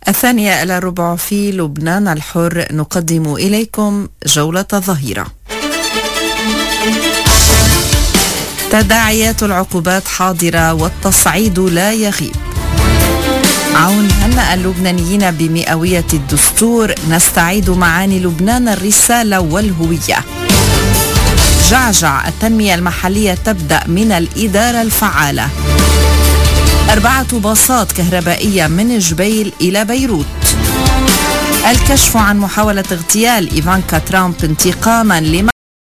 1:15 في لبنان الحر نقدم إليكم جولة الظهيرة. تداعيات العقوبات حاضرة والتصعيد لا يغيب. عون هنأ اللبنانيين بمئوية الدستور، نستعيد معاني لبنان الرسالة والهوية. جعجع، التنمية المحلية تبدأ من الإدارة الفعالة. 4 باصات كهربائية من جبيل إلى بيروت. الكشف عن محاولة اغتيال إيفانكا ترامب انتقاما لما